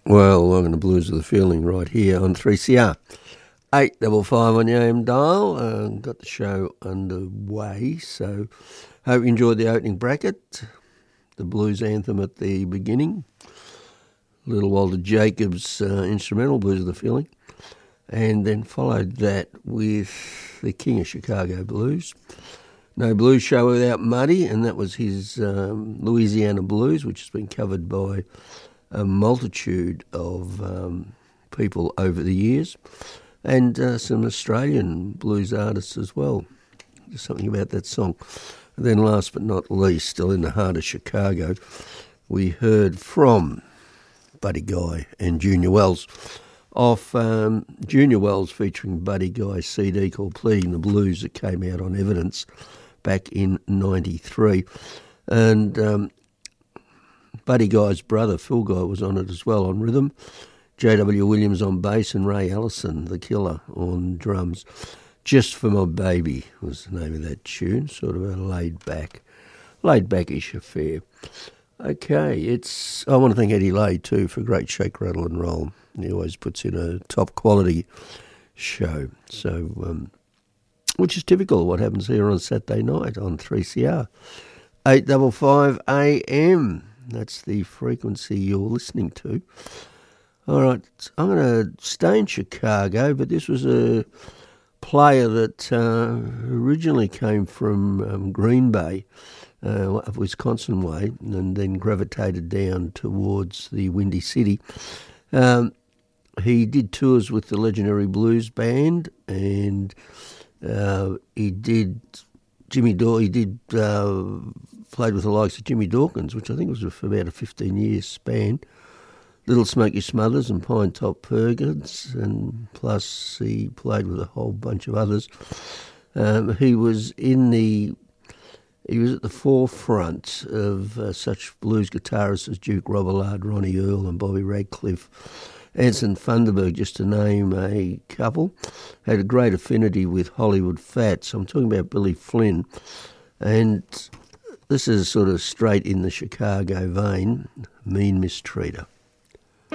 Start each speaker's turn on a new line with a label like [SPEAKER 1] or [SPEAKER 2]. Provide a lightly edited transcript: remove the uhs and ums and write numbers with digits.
[SPEAKER 1] Well, welcome to Blues of the Feeling right here on 3CR. 855 on your AM dial. Got the show underway, so hope you enjoyed the opening bracket, the blues anthem at the beginning, Little Walter Jacobs instrumental, Blues of the Feeling, and then followed that with the King of Chicago Blues. No Blues Show Without Muddy, and that was his Louisiana Blues, which has been covered by a multitude of people over the years, and some Australian blues artists as well. There's something about that song. And then last but not least, still in the heart of Chicago, we heard from Buddy Guy and Junior Wells off Junior Wells featuring Buddy Guy's CD called Pleading the Blues that came out on Evidence back in 93. And Buddy Guy's brother, Phil Guy, was on it as well on rhythm. J.W. Williams on bass and Ray Allison, the Killer, on drums. Just for My Baby was the name of that tune, sort of a laid-backish affair. Okay, I want to thank Eddie Lay too for a great shake, rattle and roll. He always puts in a top quality show, so which is typical of what happens here on Saturday night on 3CR. 855 AM. That's the frequency you're listening to. All right, I'm going to stay in Chicago, but this was a player that originally came from Green Bay, up Wisconsin way, and then gravitated down towards the Windy City. He did tours with the legendary blues band, and he did played with the likes of Jimmy Dawkins, which I think was for about a 15-year span, Little Smoky Smothers and Pine Top Perkins, and plus he played with a whole bunch of others. He was at the forefront of such blues guitarists as Duke Robillard, Ronnie Earl and Bobby Radcliffe, Anson Thunderberg, just to name a couple. Had a great affinity with Hollywood Fats. I'm talking about Billy Flynn. And this is sort of straight in the Chicago vein, Mean Mistreater.